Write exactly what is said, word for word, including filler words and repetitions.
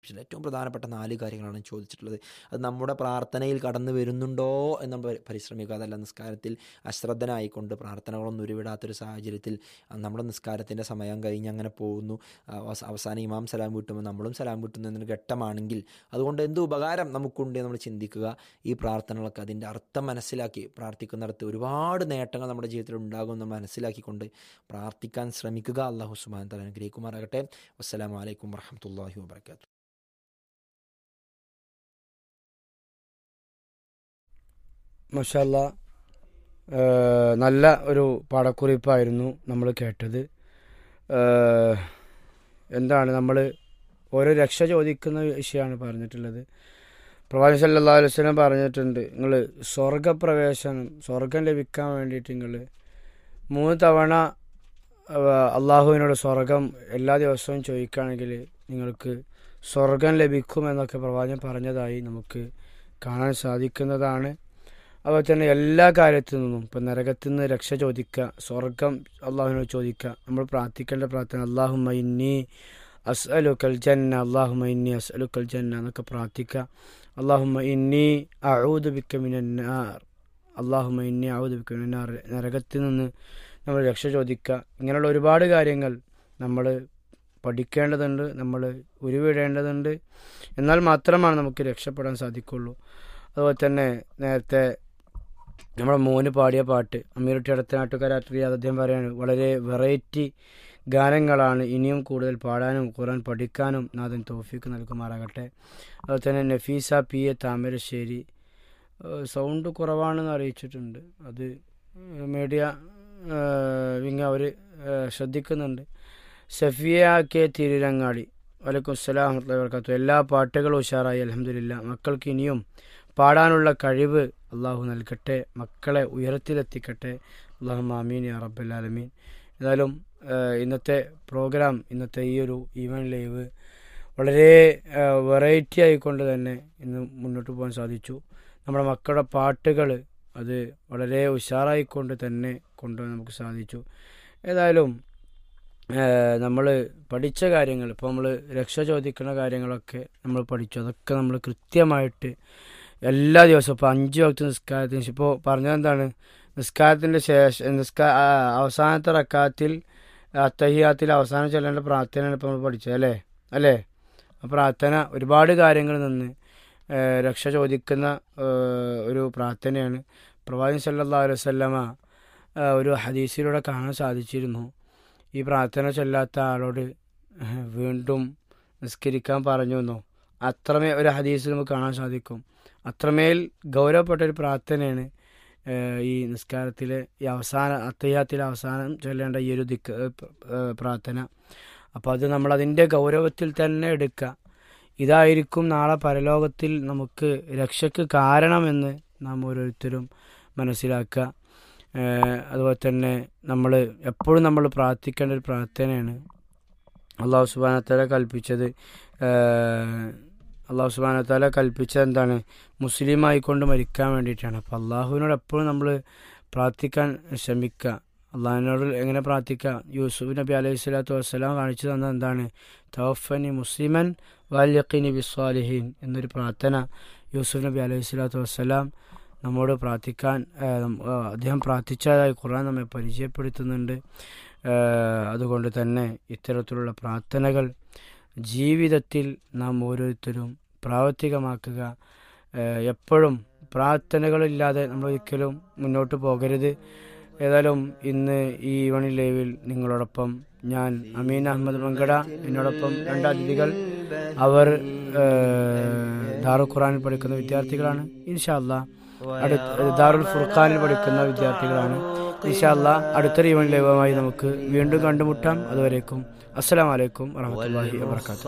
പഠിപ്പിച്ചിട്ടുള്ളത്. ഏറ്റവും പ്രധാനപ്പെട്ട നാല് കാര്യങ്ങളാണ് ചോദിച്ചിട്ടുള്ളത്. അത് നമ്മുടെ പ്രാർത്ഥനയിൽ കടന്നു വരുന്നുണ്ടോ എന്ന് നമ്മൾ പരിശ്രമിക്കുക. അതല്ല നിസ്കാരത്തിൽ അശ്രദ്ധനായിക്കൊണ്ട് പ്രാർത്ഥനകളൊന്നും ഉരുവിടാത്തൊരു സാഹചര്യത്തിൽ നമ്മുടെ നിസ്കാരത്തിൻ്റെ സമയം കഴിഞ്ഞ് അങ്ങനെ പോകുന്നു, അവസാനം ഇമാം സലാം വീട്ടുമ്പോൾ നമ്മളും സലാം വീട്ടുന്നു എന്നൊരു ഘട്ടമാണെങ്കിൽ അതുകൊണ്ട് എന്ത് ഉപകാരം നമുക്കുണ്ട് നമ്മൾ ചിന്തിക്കുക. ഈ പ്രാർത്ഥനകളൊക്കെ അതിൻ്റെ അർത്ഥം മനസ്സിലാക്കി പ്രാർത്ഥിക്കുന്നിടത്ത് ഒരുപാട് നേട്ടങ്ങൾ നമ്മുടെ ജീവിതത്തിൽ ഉണ്ടാകുമെന്ന് മനസ്സിലാക്കിക്കൊണ്ട് പ്രാർത്ഥിക്കാൻ ശ്രമിക്കുക. അല്ലാഹു സുബ്ഹാനഹു വ തആല അനുഗ്രഹിക്കുമാറാകട്ടെ. വസ്സലാമു അലൈക്കും വറഹ്മത്തുള്ളാഹി വബറകാതുഹു. മാഷാ അല്ലാഹ്, നല്ല ഒരു പാഠക്കുറിപ്പായിരുന്നു നമ്മൾ കേട്ടത്. എന്താണ് നമ്മൾ ഓരോ രക്ഷ ചോദിക്കുന്ന വിഷയമാണ് പറഞ്ഞിട്ടുള്ളത്. പ്രവാചകൻ സല്ലല്ലാഹു അലൈഹി വസല്ലം പറഞ്ഞിട്ടുണ്ട്, നിങ്ങൾ സ്വർഗപ്രവേശനം സ്വർഗം ലഭിക്കാൻ വേണ്ടിയിട്ട് നിങ്ങൾ മൂന്ന് തവണ അള്ളാഹുവിനോട് സ്വർഗം എല്ലാ ദിവസവും ചോദിക്കുകയാണെങ്കിൽ നിങ്ങൾക്ക് സ്വർഗം ലഭിക്കുമെന്നൊക്കെ പ്രവാചകൻ പറഞ്ഞതായി നമുക്ക് കാണാൻ സാധിക്കുന്നതാണ്. അതുപോലെ തന്നെ എല്ലാ കാര്യത്തിൽ നിന്നും ഇപ്പം നരകത്തിൽ നിന്ന് രക്ഷ ചോദിക്കുക, സ്വർഗം അള്ളാഹുവിനോട് ചോദിക്കുക. നമ്മൾ പ്രാർത്ഥിക്കേണ്ട പ്രാർത്ഥന അല്ലാഹുമ്മ ഇന്നി അസ്അലുക്കൽ ജന്ന, അല്ലാഹുമ്മ ഇന്നി അസ്അലുക്കൽ ജന്ന എന്നൊക്കെ പ്രാർത്ഥിക്കുക. അല്ലാഹുമ്മ ഇന്നി അഊദു ബിക മിനന്നാർ, അല്ലാഹുമ്മ ഇന്നി അഊദു ബിക മിനന്നാർ, നരകത്തിൽ നിന്ന് നമ്മൾ രക്ഷ ചോദിക്കുക. ഇങ്ങനെയുള്ള ഒരുപാട് കാര്യങ്ങൾ നമ്മൾ പഠിക്കേണ്ടതുണ്ട്, നമ്മൾ ഉരുവിടേണ്ടതുണ്ട്. എന്നാൽ മാത്രമാണ് നമുക്ക് രക്ഷപ്പെടാൻ സാധിക്കുള്ളൂ. അതുപോലെ തന്നെ നേരത്തെ നമ്മുടെ മോന് പാടിയ പാട്ട് അമീറുട്ടി അടുത്ത നാട്ടുകാരാട്ടിയ അദ്ദേഹം പറയാണ്, വളരെ വെറൈറ്റി ഗാനങ്ങളാണ്, ഇനിയും കൂടുതൽ പാടാനും ഖുർആൻ പഠിക്കാനും നാഥൻ തൗഫീക്ക് നൽകുമാറാകട്ടെ. അതുപോലെ തന്നെ Nafeesa P A Thamarassery sound കുറവാണെന്ന് അറിയിച്ചിട്ടുണ്ട്. അത് മീഡിയ വിങ് അവർ ശ്രദ്ധിക്കുന്നുണ്ട്. സഫിയ കെ തിരുരങ്ങാടി, വലൈക്കും അസ്സലാം വറഹ്മത്തുള്ളാഹി വബറകാതുഹു. എല്ലാ പാട്ടുകളും ഉഷാറായി, അൽഹംദുലില്ലാഹ്. മക്കൾക്ക് ഇനിയും പാടാനുള്ള കഴിവ് അള്ളാഹു നൽകട്ടെ, മക്കളെ ഉയരത്തിലെത്തിക്കട്ടെ. അല്ലാഹുമ്മ ആമീൻ യാ റബ്ബൽ ആലമീൻ. ഏതായാലും ഇന്നത്തെ പ്രോഗ്രാം, ഇന്നത്തെ ഈ ഒരു ഈവൻറ്റ് ലൈവ് വളരെ വെറൈറ്റി ആയിക്കൊണ്ട് തന്നെ ഇന്ന് മുന്നോട്ട് പോകാൻ സാധിച്ചു. നമ്മുടെ മക്കളുടെ പാട്ടുകൾ അത് വളരെ ഉഷാറായിക്കൊണ്ട് തന്നെ കൊണ്ടുപോകാൻ നമുക്ക് സാധിച്ചു. ഏതായാലും നമ്മൾ പഠിച്ച കാര്യങ്ങൾ, ഇപ്പോൾ നമ്മൾ രക്ഷ ചോദിക്കുന്ന കാര്യങ്ങളൊക്കെ നമ്മൾ പഠിച്ചു. അതൊക്കെ നമ്മൾ കൃത്യമായിട്ട് എല്ലാ ദിവസവും ഇപ്പോൾ അഞ്ച് വക്ത് നിസ്കാരത്തിന് ശേഷം, ഇപ്പോൾ പറഞ്ഞത് എന്താണ്, നിസ്കാരത്തിൻ്റെ ശേഷം നിസ്കാ അവസാനത്തെ റക്കാത്തിൽ അത്തഹിയാത്തിൽ അവസാനം ചൊല്ലേണ്ട പ്രാർത്ഥനയാണ് ഇപ്പോൾ നമ്മൾ പഠിച്ചത് അല്ലേ അല്ലേ ആ പ്രാർത്ഥന ഒരുപാട് കാര്യങ്ങൾ നിന്ന് രക്ഷ ചോദിക്കുന്ന ഒരു പ്രാർത്ഥനയാണ്. പ്രവാചകൻ സല്ലല്ലാഹു അലൈഹി വസല്ലമ ഒരു ഹദീസിലൂടെ കാണാൻ സാധിച്ചിരുന്നു, ഈ പ്രാർത്ഥന ചൊല്ലാത്ത ആളോട് വീണ്ടും നിസ്കരിക്കാൻ പറഞ്ഞു എന്നോ. അത്രമേൽ ഒരു ഹദീസിൽ നമുക്ക് കാണാൻ സാധിക്കും. അത്രമേൽ ഗൗരവപ്പെട്ട ഒരു പ്രാർത്ഥനയാണ് ഈ നിസ്കാരത്തിലെ ഈ അവസാന അത്തഹിയാത്തിലെ അവസാനം ചൊല്ലേണ്ട ഈ ഒരു ദിക്ക് പ്രാർത്ഥന. അപ്പോൾ അത് നമ്മളതിൻ്റെ ഗൗരവത്തിൽ തന്നെ എടുക്കുക. ഇതായിരിക്കും നാളെ പരലോകത്തിൽ നമുക്ക് രക്ഷയ്ക്ക് കാരണമെന്ന് നാം ഓരോരുത്തരും മനസ്സിലാക്കുക. അതുപോലെ തന്നെ നമ്മൾ എപ്പോഴും നമ്മൾ പ്രാർത്ഥിക്കേണ്ട ഒരു പ്രാർത്ഥനയാണ്. അല്ലാഹു സുബ്ഹാനഹു വ തആല കൽപ്പിച്ചത് അല്ലാഹു സുബ്ഹാനഹു വ തആല കൽപ്പിച്ചത് എന്താണ്, മുസ്ലിം ആയിക്കൊണ്ട് മരിക്കാൻ വേണ്ടിയിട്ടാണ്. അപ്പോൾ അള്ളാഹുവിനോട് എപ്പോഴും നമ്മൾ പ്രാർത്ഥിക്കാൻ ശ്രമിക്കുക. അള്ളാഹുവിനോട് എങ്ങനെ പ്രാർത്ഥിക്കുക? യൂസുഫ് നബി അലൈഹി സ്വലാത്തു വസ്സലാം കാണിച്ചു തന്നത് എന്താണ്, തവഫനി മുസ്ലിമൻ വൽയഖിനി ബിസ്സാലിഹീൻ എന്നൊരു പ്രാർത്ഥന യൂസുഫ് നബി അലൈഹി സ്വലാത്തു വസ്സലാം നമ്മോട് പ്രാർത്ഥിക്കാൻ അദ്ദേഹം പ്രാർത്ഥിച്ചതായി ഖുർആൻ നമ്മെ പരിചയപ്പെടുത്തുന്നുണ്ട്. അതുകൊണ്ട് തന്നെ ഇത്തരത്തിലുള്ള പ്രാർത്ഥനകൾ ജീവിതത്തിൽ നാം ഓരോരുത്തരും പ്രാവർത്തികമാക്കുക. എപ്പോഴും പ്രാർത്ഥനകളില്ലാതെ നമ്മൾ ഒരിക്കലും മുന്നോട്ട് പോകരുത്. ഏതായാലും ഇന്ന് ഈ ഈവനിംഗ് ലൈവിൽ നിങ്ങളോടൊപ്പം ഞാൻ അമീൻ അഹമ്മദ് മങ്കട, എന്നോടൊപ്പം രണ്ട് അതിഥികൾ, അവർ ദാറുൽ ഖുർആനിൽ പഠിക്കുന്ന വിദ്യാർത്ഥികളാണ്. ഇൻഷാ അല്ലാഹ് അടുത്ത ദാറുൽ ഫുർഖാനിൽ പഠിക്കുന്ന വിദ്യാർത്ഥികളാണ്. ഇൻഷാ അല്ലാഹ് അടുത്തൊരു ഈവനിംഗ് ലൈവുമായി നമുക്ക് വീണ്ടും കണ്ടുമുട്ടാം. അതുവരേക്കും അസ്സലാമു അലൈക്കും വറഹ്മത്തുള്ളാഹി വബറകാതുഹു.